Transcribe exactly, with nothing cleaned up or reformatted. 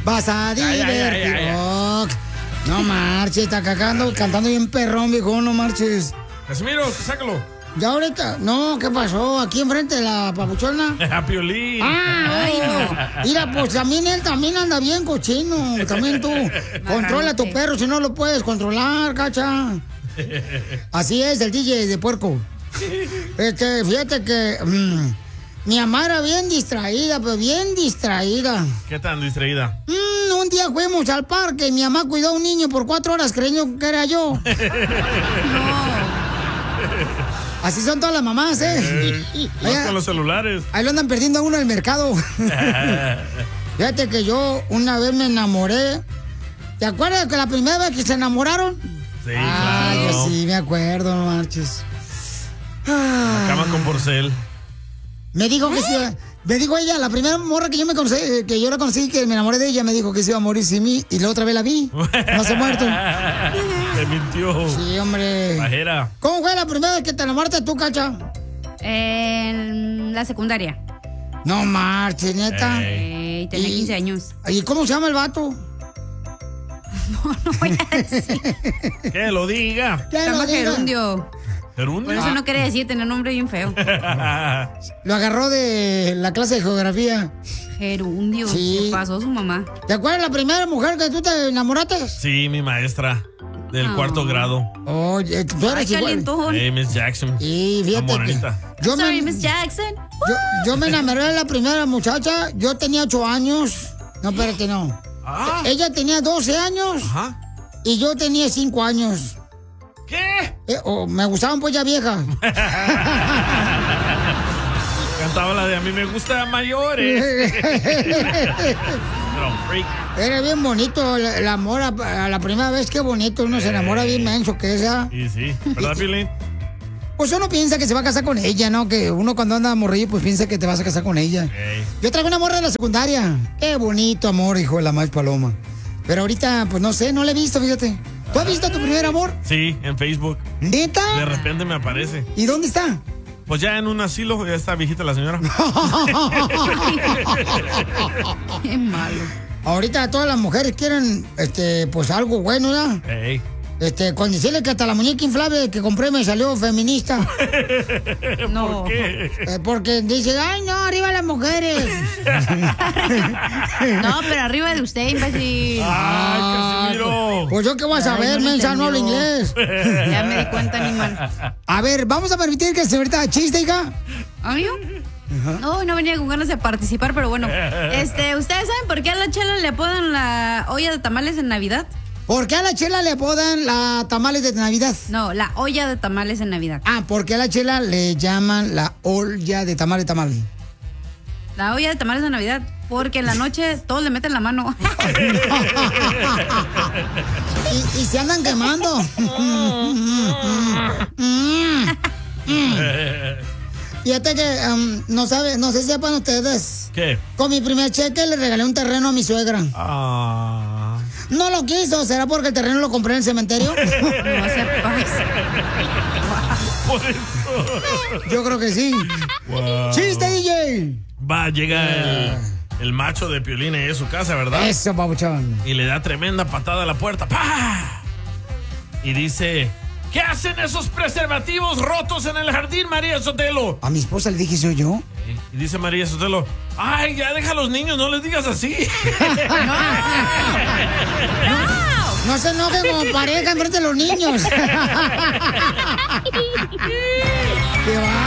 vas a divertir. Oh, no marches, está cagando, cantando bien perrón, viejo, no marches. Casimiro, sácalo. Ya ahorita, no, ¿qué pasó? Aquí enfrente de la papuchona. A Piolín. Ah, ay, no. Mira, pues también él también anda bien cochino. También tú. Controla a tu perro si no lo puedes controlar, cacha. Así es, el D J de puerco. Este, fíjate que mmm, mi mamá era bien distraída, pero bien distraída. ¿Qué tan distraída? Mm, un día fuimos al parque y mi mamá cuidó a un niño por cuatro horas creyendo que era yo. No. Así son todas las mamás, ¿eh? eh Allá, con los celulares. Ahí lo andan perdiendo a uno en el mercado. Fíjate que yo una vez me enamoré. ¿Te acuerdas que la primera vez que se enamoraron? Sí, ah, claro. yo sí, me acuerdo, no marches. Ah. La cama con porcel. Me dijo que sí. Me dijo ella, la primera morra que yo me conocí, que yo la conocí, que me enamoré de ella, me dijo que se iba a morir sin mí y la otra vez la vi. No se ha muerto. Te mintió. Sí, hombre. Bajera. ¿Cómo fue la primera vez que te enamoraste tú, Cacha? En la secundaria. No marches, neta. Eh, y tenía quince años. ¿Y cómo se llama el vato? No, no voy a decir. Que lo diga. Se llama Gerundio. ¿Gerundio? Por eso no quería decir, tenía un nombre bien feo. Lo agarró de la clase de geografía. Gerundio. Sí. ¿Qué pasó su mamá? ¿Te acuerdas la primera mujer que tú te enamoraste? Sí, mi maestra. Del oh. cuarto grado. Oye, tú eres igual. Hey, Miss Jackson. Y fíjate que yo Sorry, me, Miss Jackson. Yo, yo me enamoré de la primera muchacha. Yo tenía ocho años. No, espérate, no. Ah. Ella tenía doce años. Ajá. Y yo tenía cinco años. ¿Qué? Eh, oh, me gustaban pues ya viejas. Cantaba la de a mí me gusta mayores. Era bien bonito el, el amor a, a la primera vez, qué bonito. Uno eh. se enamora bien menso que esa. Y sí, ¿verdad, Piolín? Pues uno piensa que se va a casar con ella, ¿no? Que uno cuando anda morrillo, pues piensa que te vas a casar con ella. Hey. Yo traigo una morra de la secundaria. Qué bonito amor, hijo de la más paloma. Pero ahorita, pues no sé, no la he visto, fíjate. ¿Tú has visto tu primer amor? Sí, en Facebook. ¿Neta? De repente me aparece. ¿Y dónde está? Pues ya en un asilo, ya está viejita la señora. Qué malo. Ahorita todas las mujeres quieren, este, pues algo bueno, ¿no? Hey. Este, con decirle que hasta la muñeca inflable que compré me salió feminista. No. ¿Por qué? Eh, porque dice, ay, no, arriba las mujeres. No, pero arriba de usted, imbécil. Ay, Casimiro. Pues yo qué voy a saber, no mensa, no hablo inglés. Ya me di cuenta, animal. A ver, vamos a permitir que se ahorita chiste, hija. ¿Amigo? Uh-huh. No, no venía con ganas de participar, pero bueno. Este, ¿ustedes saben por qué a la Chela le apodan la olla de tamales en Navidad? ¿Por qué a la Chela le apodan la tamales de Navidad? No, la olla de tamales en Navidad. Ah, ¿por qué a la Chela le llaman la olla de tamal de tamal? La olla de tamales de Navidad, porque en la noche todos le meten la mano. y, y se andan quemando. Fíjate que um, no sabe, no sé si sepan ustedes. ¿Qué? Con mi primer cheque le regalé un terreno a mi suegra. Ah. No lo quiso, ¿será porque el terreno lo compré en el cementerio? No se pasa. Por eso. Yo creo que sí. Wow. ¡Chiste, D J! Va, llega el, el macho de Piolín en su casa, ¿verdad? Eso, babuchón. Y le da tremenda patada a la puerta. ¡Pah! Y dice, ¿qué hacen esos preservativos rotos en el jardín, María Sotelo? A mi esposa le dije, ¿soy yo? Y dice María Sotelo, ay, ya deja a los niños, no les digas así. ¡No! No se enojen como pareja enfrente de los niños. ¡Qué va!